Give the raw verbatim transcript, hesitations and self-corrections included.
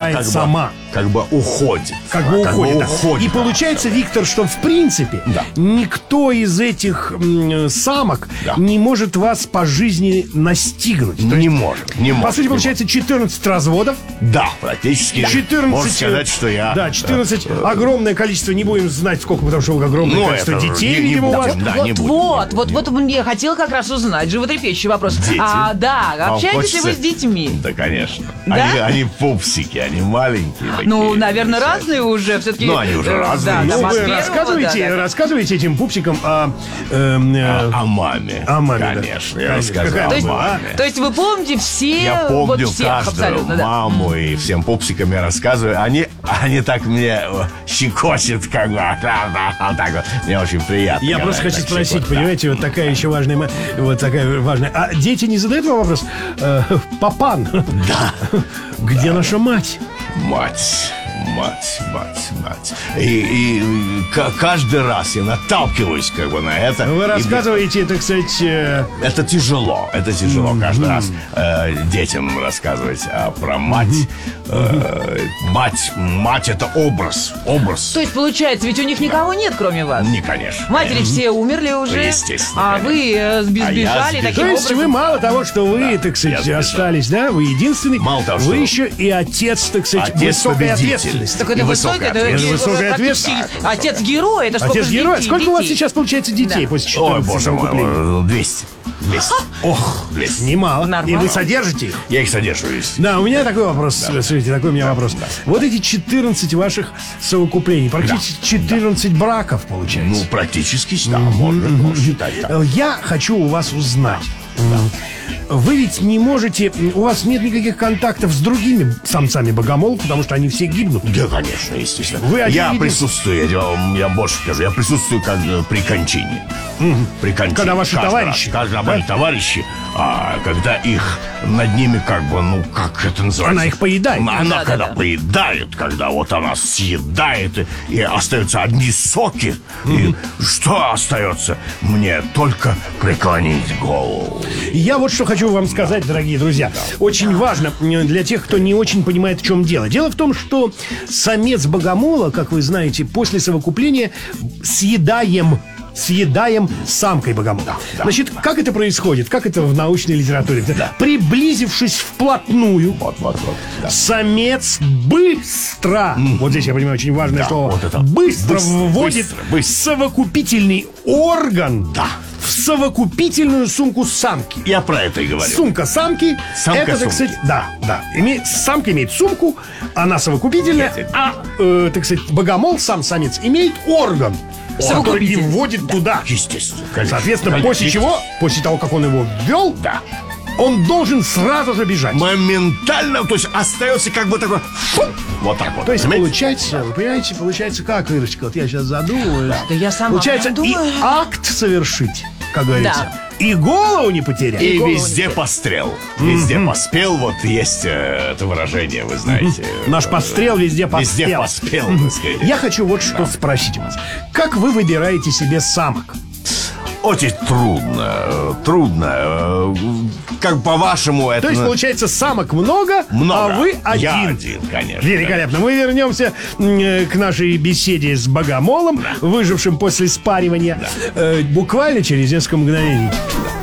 вырастает как бы, сама. Как бы уходит. Как бы как уходит, бы да. уходит. И получается, Виктор, что в принципе Да. никто из этих м, самок Да. не может вас по жизни настигнуть. То Не есть, может, не может. по сути, не получается четырнадцать разводов. может. Да, практически. четырнадцать, Можно сказать, что я... Да, четырнадцать. э, огромное количество, не будем знать сколько, потому что огромное Ну, количество это детей, не- не видимо, у вас. будем, да, вот, не будем, вот, не вот, будем. вот, я хотел как раз узнать, животрепещущий вопрос. Дети. А, да, Вам общаетесь ли вы с хочется? детьми? Да, конечно. Да? Они, они пупсики, они маленькие. Ну, такие, наверное, знаете. разные уже все-таки. Ну, они уже э, разные. Да, Ну, там Ну, от вы первого, рассказываете, да, да. рассказываете этим пупсикам о... эм, э, О, о маме. О маме, да. Конечно, я Конечно. рассказываю Какая о То есть, маме. то есть вы помните все, Я помню вот всех каждую абсолютно, да. маму и всем пупсикам я рассказываю. Они, они так мне э, щекочут, как бы, да, да, вот так вот. Мне очень приятно. Я когда просто они хочу так спросить, щекочут. Да. понимаете, вот такая еще важная, ма- вот такая важная. А дети не задают вам вопрос? Э, Папан, Да. где наша мать? Мать, мать, мать, мать. И, и к- каждый раз я наталкиваюсь как бы на это. Вы И рассказываете, так сказать, э, это тяжело, это тяжело каждый раз э, детям рассказывать а про мать. Э, мать, мать это образ, образ. То есть, получается, ведь у них никого нет, кроме вас? Не, конечно. Матери все умерли уже, Естественно, а вы э, сби- А я сбежали сбежал. то таким есть вы образом. мало того, что вы, Да, так сказать, я сбежал. остались, да, вы единственный, Мало того, вы что- еще и отец, так сказать, Отец высокой победитель. ответственности. Так это И высокий, высокая это ответственность. э, Высокая практически ответственность. отец-герой, это сколько Отец же герой. детей- Сколько у вас детей? сейчас получается детей Да. после Ой, четырнадцати боже мой, совокуплений? двести. двести. Ох, двести. немало. И Нормально. вы содержите их? Я их содержусь. Да, у меня такой вопрос, смотрите, такой у меня вопрос. Вот эти четырнадцать ваших совокуплений, практически четырнадцать браков Ну, получается. практически, да, можно, можно считать так. Э, Я хочу у вас узнать. М, Вы ведь не можете, у вас нет никаких контактов с другими самцами богомолов, потому что они все гибнут. Да, конечно, естественно. Вы один я единственный. присутствую, я, вам- я больше скажу, я присутствую как э, при кончине. При кончине. Когда ваши Каждый товарищи, раз, Когда да? мои товарищи, а, когда их над ними как бы, ну, как это называется? Она их поедает. Она Да, да, когда да. поедает, когда вот она съедает, и, и остаются одни соки, и что остается? Мне только преклонить голову. Я вот что хочу вам сказать, дорогие друзья. Очень важно м, для тех, кто не очень понимает, в чем дело. Дело в том, что самец богомола, как вы знаете, после совокупления съедаем съедаем самкой богомола. да, Значит, как это происходит? Как это в научной литературе? Приблизившись вплотную, Вот, вот, вот. Да. самец быстро, вот здесь я понимаю, очень важное Да, слово, вот это. быстро Быстро, вводит быстро, быстро. совокупительный орган Да. в совокупительную сумку самки. Я про это и говорю. Сумка самки. Самка это, так сумки. сказать, да, да. Имеет, самка имеет сумку, она совокупительная, Нет, а, э, так сказать, богомол, сам самец, имеет орган, который и Совокупительный. вводит туда. Естественно. конечно. Соответственно, Конечно. после чего, после того, как он его ввел, Да. он должен сразу же бежать. Моментально, то есть остается как бы такой, фу, вот так вот. То есть Понимаете? получается, вы понимаете, получается как, Ирочка, вот я сейчас задумываюсь. Да я сама Получается, и думаю. акт совершить, как говорится, Да. и голову не потерять. И голову не везде теряй. пострел. Везде поспел, вот есть э, это выражение, вы знаете. Наш пострел везде поспел. Везде поспел, так сказать. Я хочу вот что спросить у вас. Как вы выбираете себе самок? Очень трудно, э, трудно. э, Как по-вашему это... То есть, получается, самок много, много. а вы один. Я один, конечно. Великолепно. Мы вернемся м, э, к нашей беседе с богомолом, выжившим после спаривания, э, буквально через несколько мгновений.